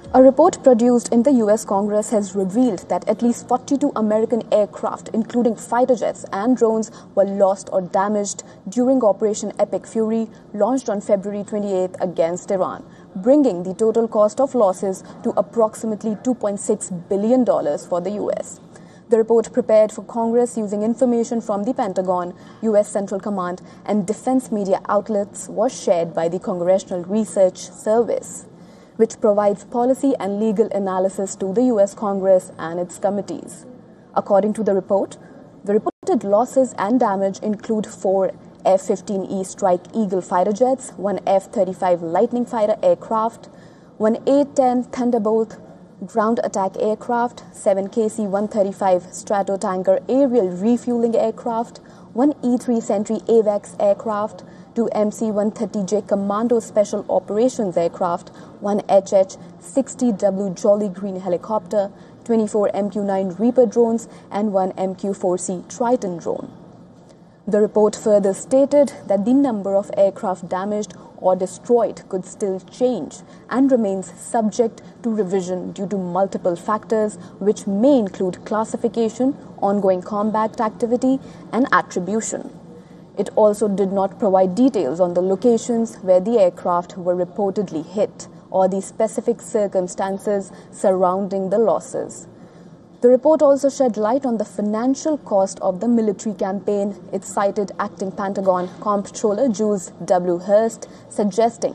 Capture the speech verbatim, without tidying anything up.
A report produced in the U S Congress has revealed that at least forty-two American aircraft, including fighter jets and drones, were lost or damaged during Operation Epic Fury, launched on February twenty-eighth against Iran, bringing the total cost of losses to approximately two point six billion dollars for the U S. The report, prepared for Congress using information from the Pentagon, U S Central Command, and defense media outlets, was shared by the Congressional Research Service, which provides policy and legal analysis to the U S Congress and its committees. According to the report, the reported losses and damage include four F fifteen E Strike Eagle fighter jets, one F thirty-five Lightning fighter aircraft, one A ten Thunderbolt ground attack aircraft, seven K C one thirty-five Stratotanker aerial refueling aircraft, one E three Sentry AWACS aircraft, two M C one thirty J Commando Special Operations aircraft, one H H sixty W Jolly Green helicopter, twenty-four M Q nine Reaper drones, and one M Q four C Triton drone. The report further stated that the number of aircraft damaged or destroyed could still change and remains subject to revision due to multiple factors, which may include classification, ongoing combat activity, and attribution. It also did not provide details on the locations where the aircraft were reportedly hit or the specific circumstances surrounding the losses. The report also shed light on the financial cost of the military campaign. It cited acting Pentagon Comptroller Jules W. Hurst, suggesting